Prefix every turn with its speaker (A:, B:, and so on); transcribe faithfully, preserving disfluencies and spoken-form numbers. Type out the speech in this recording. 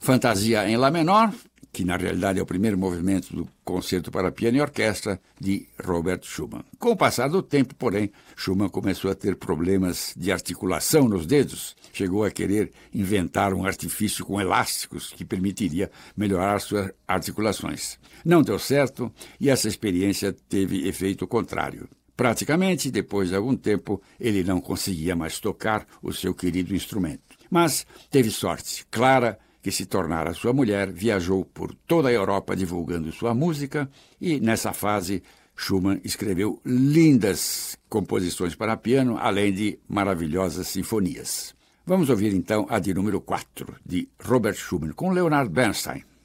A: Fantasia em Lá menor, que na realidade é o primeiro movimento do Concerto para Piano e Orquestra de Robert Schumann. Com o passar do tempo, porém, Schumann começou a ter problemas de articulação nos dedos. Chegou a querer inventar um artifício com elásticos que permitiria melhorar suas articulações. Não deu certo e essa experiência teve efeito contrário. Praticamente, depois de algum tempo, ele não conseguia mais tocar o seu querido instrumento. Mas teve sorte. Clara, que se tornara sua mulher, viajou por toda a Europa divulgando sua música e, nessa fase, Schumann escreveu lindas composições para piano, além de maravilhosas sinfonias. Vamos ouvir então a de número quatro, de Robert Schumann, com Leonard Bernstein.